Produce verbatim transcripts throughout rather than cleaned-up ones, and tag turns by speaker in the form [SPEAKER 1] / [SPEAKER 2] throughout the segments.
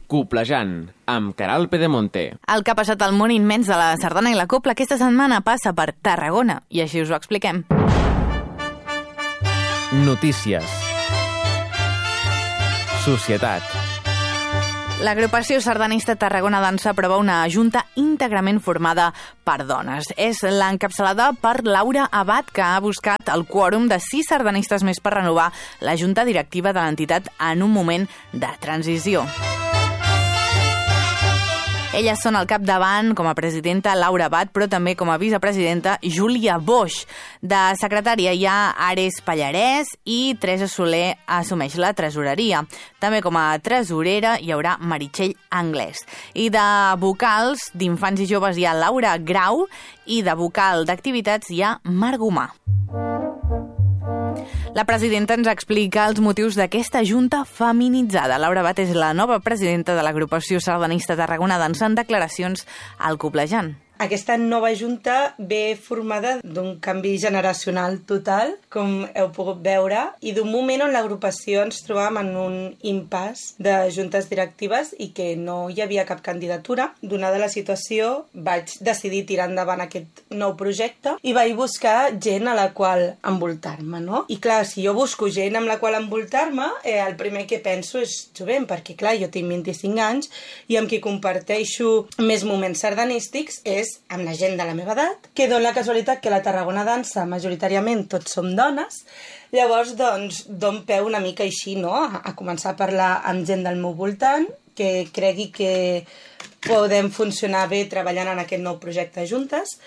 [SPEAKER 1] Coplejant, amb Caral Pedemonte.
[SPEAKER 2] El que ha passat al món immens de la sardana i la copla aquesta setmana passa per Tarragona, i així us ho expliquem.
[SPEAKER 1] Notícies. Societat.
[SPEAKER 2] L'agrupació sardanista Tarragona Dansa aprova una junta íntegrament formada per dones. És l'encapçalada per Laura Abad, que ha buscat el quòrum de sis sardanistes més per renovar la junta directiva de l'entitat en un moment de transició. Elles són al capdavant com a presidenta Laura Abad, però també com a vicepresidenta Júlia Boix. De secretària hi ha Ares Pallarès i Teresa Soler assumeix la tresoreria. També com a tresorera hi haurà Meritxell Anglès. I de vocals d'infants i joves hi ha Laura Grau i de vocal d'activitats hi ha Marc Gomà. La presidenta ens explica els motius d'aquesta junta feminitzada. Laura Abad és la nova presidenta de l'agrupació sardanista Tarragona Dansa en declaracions al Coplejant.
[SPEAKER 3] Aquesta nova junta ve formada d'un canvi generacional total, com heu pogut veure, i d'un moment on l'agrupació ens trobàvem en un impàs de juntes directives i que no hi havia cap candidatura. Donada la situació, vaig decidir tirar endavant aquest nou projecte i vaig buscar gent a la qual envoltar-me, no? I clar, si jo busco gent amb la qual envoltar-me, eh, el primer que penso és jovent, perquè clar, jo tinc vint-i-cinc anys i amb qui comparteixo més moments sardanístics és amb la gent de la meva edat, que dona la casualitat que la Tarragona Dansa majoritàriament tots som dones. Llavors, doncs, don peu una mica així, no?, a, a començar a parlar amb gent del meu voltant, que cregui que podem funcionar bé treballant en aquest nou projecte juntes,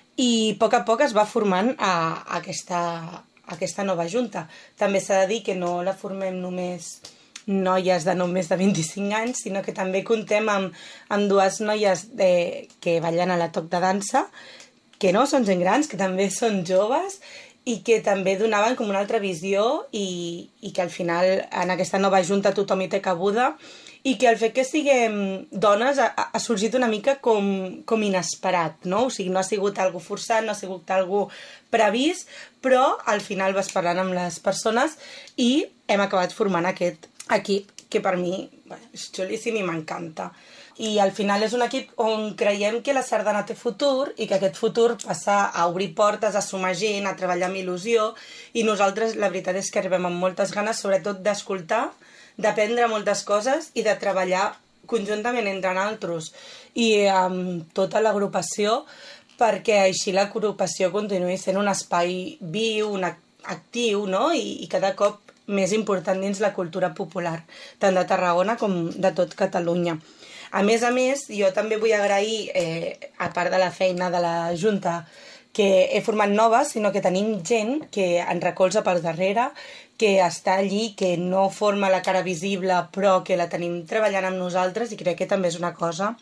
[SPEAKER 3] i a poc a poc es va formant a, a aquesta, a aquesta nova junta. També s'ha de dir que no la formem només noies de només de vint-i-cinc anys, sinó que també contem amb, amb dues noies de, que ballen a la toc de dansa, que no són gent grans, que també són joves i que també donaven com una altra visió i, i que al final en aquesta nova junta tothom hi té cabuda i que el fet que siguem dones ha, ha sorgit una mica com, com inesperat, no? O sigui, no ha sigut algo forçat, no ha sigut algo previst, però al final vas parlant amb les persones i hem acabat formant aquest equip que per mi bueno, és xulíssim i m'encanta. I al final és un equip on creiem que la sardana té futur i que aquest futur passa a obrir portes, a sumar gent, a treballar amb il·lusió, i nosaltres la veritat és que arribem amb moltes ganes, sobretot d'escoltar, d'aprendre moltes coses i de treballar conjuntament entre nosaltres i amb tota l'agrupació, perquè així l'agrupació continuï sent un espai viu, un actiu, no? I, i cada cop més important dins la cultura popular, tant de Tarragona com de tot Catalunya. A més a més, jo també vull agrair, eh, a part de la feina de la Junta, que he format nova, sinó que tenim gent que ens recolza per darrere, que està allí, que no forma la cara visible, però que la tenim treballant amb nosaltres, i crec que també és una cosa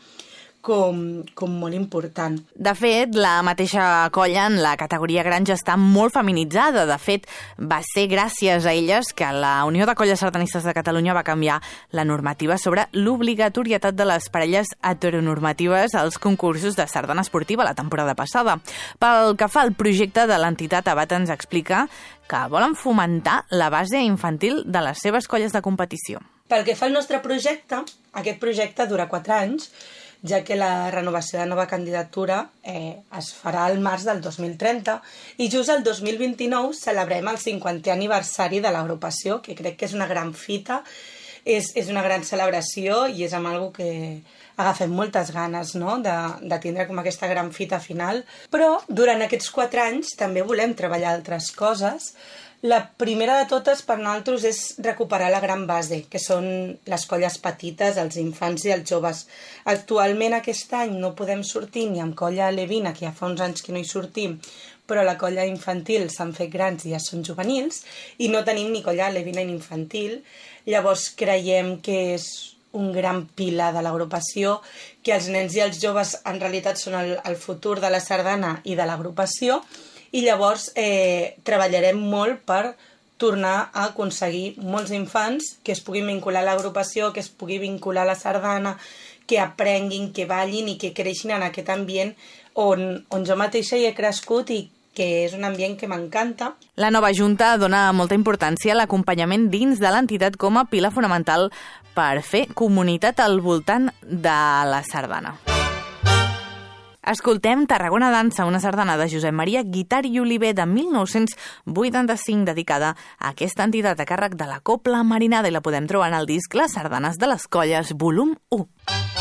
[SPEAKER 3] com, com molt important.
[SPEAKER 2] De fet, la mateixa colla en la categoria granja està molt feminitzada. De fet, va ser gràcies a elles que la Unió de Colles Sardanistes de Catalunya va canviar la normativa sobre l'obligatorietat de les parelles heteronormatives als concursos de sardana esportiva la temporada passada. Pel que fa al projecte de l'entitat, Abad ens explica que volen fomentar la base infantil de les seves colles de competició.
[SPEAKER 3] Pel que fa al nostre projecte, aquest projecte dura quatre anys, ja que la renovació de nova candidatura eh, es farà al març del dos mil trenta i just el dos mil vint-i-nou celebrem el cinquantè aniversari de l'agrupació, que crec que és una gran fita, és, és una gran celebració i és amb algo que agafem moltes ganes, no?, de, de tindre com aquesta gran fita final. Però durant aquests quatre anys també volem treballar altres coses. La primera de totes per nosaltres és recuperar la gran base, que són les colles petites, els infants i els joves. Actualment aquest any no podem sortir ni amb colla alevina, que ja fa uns anys que no hi sortim, però la colla infantil s'han fet grans i ja són juvenils, i no tenim ni colla alevina ni infantil. Llavors creiem que és un gran pilar de l'agrupació, que els nens i els joves en realitat són el, el futur de la sardana i de l'agrupació, i llavors eh, treballarem molt per tornar a aconseguir molts infants que es puguin vincular a l'agrupació, que es pugui vincular a la sardana, que aprenguin, que ballin i que creixin en aquest ambient on, on jo mateixa hi he crescut i que és un ambient que m'encanta.
[SPEAKER 2] La nova Junta dona molta importància a l'acompanyament dins de l'entitat com a pilar fonamental per fer comunitat al voltant de la sardana. Escoltem Tarragona Dansa, una sardana de Josep Maria Guitart i Oliver de mil nou-cents vuitanta-cinc dedicada a aquesta entitat a càrrec de la Cobla Marinada i la podem trobar en el disc Les sardanes de les colles, volum u.